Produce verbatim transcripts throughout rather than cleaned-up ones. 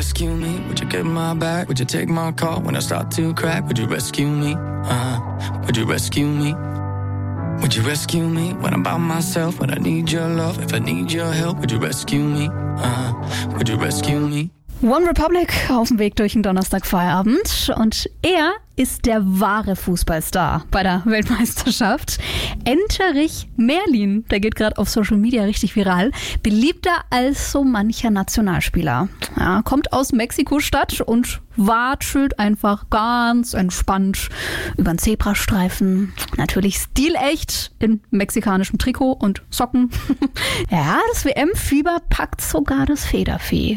rescue me? Would you get my back? Would you take my call when I start to crack? Would you rescue me? Uh, would you rescue me? Would you rescue me when I'm by myself? When I need your love, if I need your help, would you rescue me? Uh, would you rescue me? One Republic auf dem Weg durch den Donnerstagfeierabend und er ist der wahre Fußballstar bei der Weltmeisterschaft. Enterich Merlin, der geht gerade auf Social Media richtig viral, beliebter als so mancher Nationalspieler. Ja, kommt aus Mexiko-Stadt und watschelt einfach ganz entspannt über den Zebrastreifen. Natürlich stilecht in mexikanischem Trikot und Socken. Ja, das W M-Fieber packt sogar das Federvieh.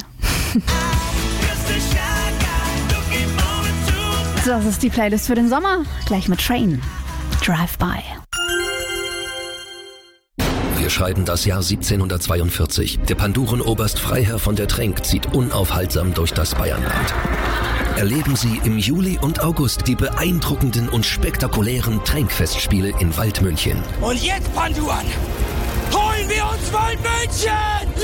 Das ist die Playlist für den Sommer. Gleich mit Train. Drive By. Wir schreiben das Jahr siebzehnhundertzweiundvierzig. Der Pandurenoberst Freiherr von der Trenck zieht unaufhaltsam durch das Bayernland. Erleben Sie im Juli und August die beeindruckenden und spektakulären Trenck-Festspiele in Waldmünchen. Und jetzt, Panduren, holen wir uns Waldmünchen!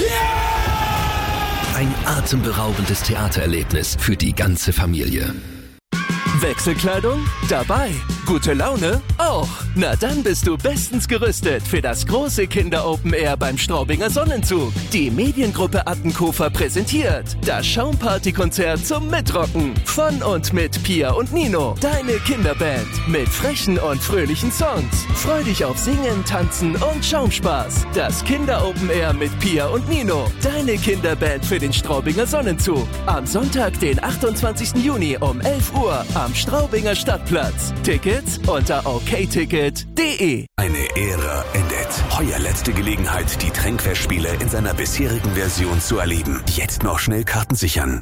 Yeah! Ein atemberaubendes Theatererlebnis für die ganze Familie. Wechselkleidung? Dabei. Gute Laune? Auch. Na dann bist du bestens gerüstet für das große Kinder-Open Air beim Straubinger Sonnenzug. Die Mediengruppe Attenkofer präsentiert das Schaumparty-Konzert zum Mitrocken. Von und mit Pia und Nino, deine Kinderband. Mit frechen und fröhlichen Songs. Freu dich auf Singen, Tanzen und Schaumspaß. Das Kinder-Open Air mit Pia und Nino, deine Kinderband für den Straubinger Sonnenzug. Am Sonntag, den achtundzwanzigsten Juni um elf Uhr am Straubinger Stadtplatz. Tickets unter o k ticket punkt d e. Eine Ära endet. Heuer letzte Gelegenheit, die Trenck-Festspiele in seiner bisherigen Version zu erleben. Jetzt noch schnell Karten sichern.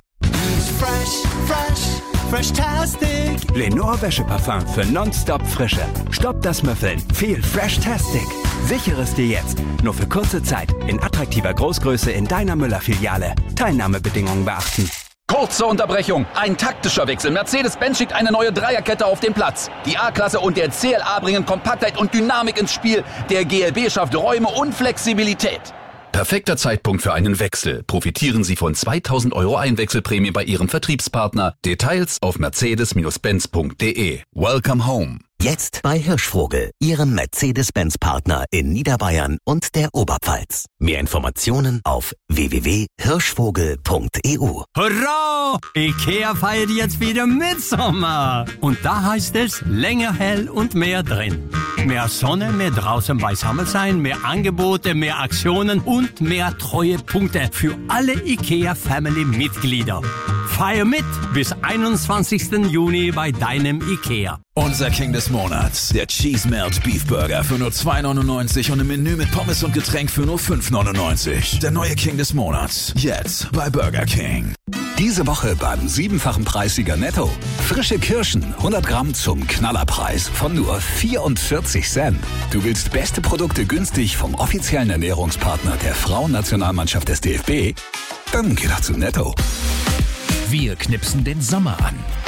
Fresh, fresh, fresh-tastic. Lenore Wäscheparfum für nonstop Frische. Stopp das Müffeln. Viel Fresh-tastic. Sichere es dir jetzt. Nur für kurze Zeit. In attraktiver Großgröße in deiner Müller-Filiale. Teilnahmebedingungen beachten. Kurze Unterbrechung. Ein taktischer Wechsel. Mercedes-Benz schickt eine neue Dreierkette auf den Platz. Die A-Klasse und der C L A bringen Kompaktheit und Dynamik ins Spiel. Der G L B schafft Räume und Flexibilität. Perfekter Zeitpunkt für einen Wechsel. Profitieren Sie von zweitausend Euro Einwechselprämie bei Ihrem Vertriebspartner. Details auf mercedes benz punkt d e. Welcome home. Jetzt bei Hirschvogel, Ihrem Mercedes-Benz-Partner in Niederbayern und der Oberpfalz. Mehr Informationen auf w w w punkt hirschvogel punkt e u. Hurra! IKEA feiert jetzt wieder Mitsommer. Und da heißt es länger hell und mehr drin. Mehr Sonne, mehr draußen beisammen sein, mehr Angebote, mehr Aktionen und mehr Treuepunkte für alle IKEA-Family-Mitglieder. Feier mit bis einundzwanzigsten Juni bei deinem IKEA. Unser King des Monats, der Cheese Melt Beef Burger für nur zwei neunundneunzig und im Menü mit Pommes und Getränk für nur fünf neunundneunzig. Der neue King des Monats, jetzt bei Burger King. Diese Woche beim siebenfachen Preissieger Netto. Frische Kirschen, hundert Gramm zum Knallerpreis von nur vierundvierzig Cent. Du willst beste Produkte günstig vom offiziellen Ernährungspartner der Frauennationalmannschaft des D F B? Dann geh doch zu Netto. Wir knipsen den Sommer an.